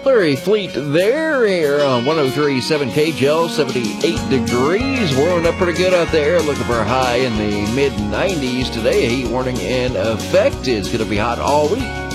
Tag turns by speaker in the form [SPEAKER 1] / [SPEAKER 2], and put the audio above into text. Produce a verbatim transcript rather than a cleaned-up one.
[SPEAKER 1] Larry Fleet there here on one oh three point seven K J L, seventy-eight degrees, warming up pretty good out there, looking for a high in the mid nineties today. A heat warning in effect. It's going to be hot all week.